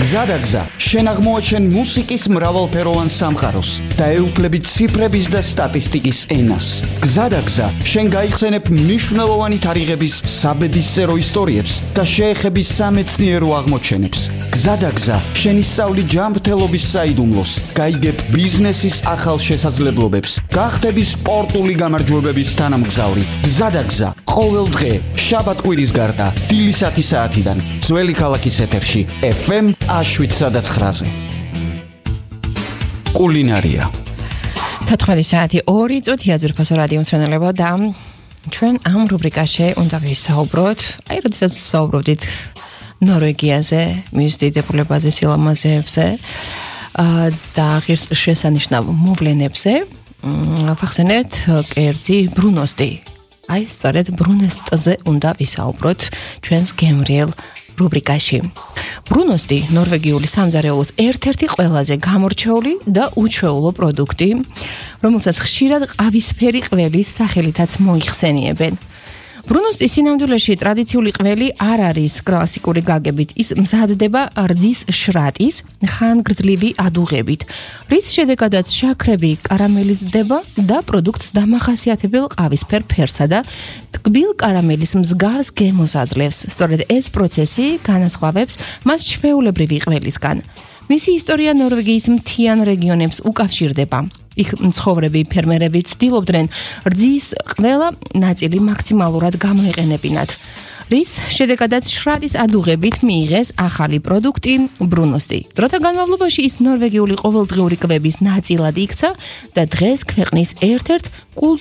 გზადაგზა შენ აღმოაჩენ მუსიკის მრავალფეროვან სამყაროს და ეუფლები ციფრების და სტატისტიკის ენას. გზადაგზა შენ გაიხსენებ მნიშვნელოვანი თარიღების საბედისწერო ისტორიებს და შეეხები სამეცნიერო აღმოჩენებს. გზადაგზა შენ ისწავლი ჯანმრთელობის საიდუმლოს, გაიგებ ბიზნესის ახალ შესაძლებლობებს, გახდები სპორტული გამარჯვებების თანამგზავრი. გზადაგზა ყოველ დღე შაბათ-კვირის გარდა დილის 10 საათიდან ძველი ქალაქის ეთერში FM 7-9-ზე. კულინარია. 14 საათი 2 წუთია ზურფასო რადიო მსმენელებო და ჩვენ ამ რუბრიკაში უნდა ვისაუბროთ, როდესაც ვსაუბრობთ ნორვეგიაზე, მის დიდებულებაზე, სილამაზეებზე და ღირს შესანიშნავ მოვლენებზე. ვახსენეთ კერძი ბრუნოსტი. სწორედ ბრუნესტზე უნდა ვისაუბროთ ჩვენს გემრიელ რუბრიკაში. ბრუნოსტი ნორვეგიული სამზარეულოს ერთ-ერთი ყველაზე გამორჩეული და უჩვეულო პროდუქტი, რომელსაც ხშირად ყავისფერი ყველის სახელითაც მოიხსენიებენ. ბრუნოსტი სინამდვილეში ტრადიციული ყველი არ არის კლასიკური გაგებით, ის მზადდება რძის შრატის ხანგრძლივი ადუღებით, რის შედეგადაც შაქრები კარამელიზდება და პროდუქტს დამახასიათებელ ყავისფერ ფერსა და ტკბილ კარამელის მსგავს გემოს აძლევს. სწორედ ეს პროცესი განასხვავებს მას ჩვეულებრივი ყველისგან. მისი ისტორია ნორვეგიის მთიან რეგიონებს უკავშირდება. იქ მცხოვრები ფერმერები ცდილობდნენ რძის ყველა ნაწილი მაქსიმალურად გამოეყენებინათ, რის შედეგადაც შრატის ადუღებით მიიღეს ახალი პროდუქტი ბრუნოსტი. დროთა განმავლობაში ის ნორვეგიული ყოველდღიური კვების ნაწილად იქცა და დღეს ქვეყნის ერთ-ერთ კულტ